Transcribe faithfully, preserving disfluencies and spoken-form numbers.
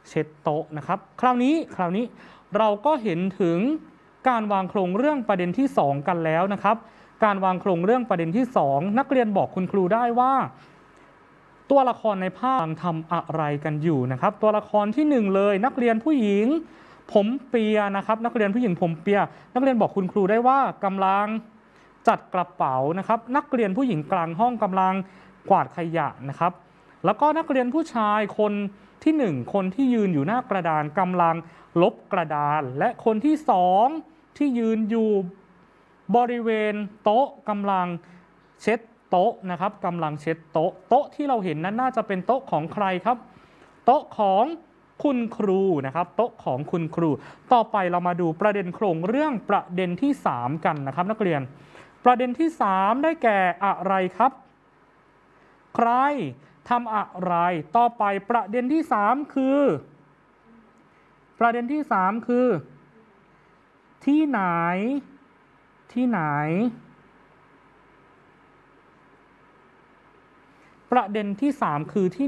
เช็ดโต๊ะนะครับคราวนี้คราวนี้เราก็เห็นถึงการวางโครงเรื่องประเด็นที่สองกันแล้วนะครับการวางโครงเรื่องประเด็นที่สองนักเรียนบอกคุณครูได้ว่าตัวละครในภาพทำอะไรกันอยู่นะครับตัวละครที่หนึ่งเลยนักเรียนผู้หญิงผมเปียนะครับนักเรียนผู้หญิงผมเปียนักเรียนบอกคุณครูได้ว่ากำลังจัดกระเป๋านะครับนักเรียนผู้หญิงกลางห้องกำลังกวาดขยะนะครับแล้วก็นักเรียนผู้ชายคนที่หนึ่งคนที่ยืนอยู่หน้ากระดานกำลังลบกระดานและคนที่สองที่ยืนอยู่บริเวณโต๊ะกำลังเช็ดโต๊ะนะครับกำลังเช็ดโต๊ะโต๊ะที่เราเห็นนั้นน่าจะเป็นโต๊ะของใครครับโต๊ะของคุณครูนะครับโต๊ะของคุณครูต่อไปเรามาดูประเด็นโครงเรื่องประเด็นที่สามกันนะครับนักเรียนประเด็นที่สามได้แก่อะไรครับใครทำอะไรต่อไปประเด็นที่สามคือประเด็นที่สามคือที่ไหนที่ไหนประเด็นที่สามคือที่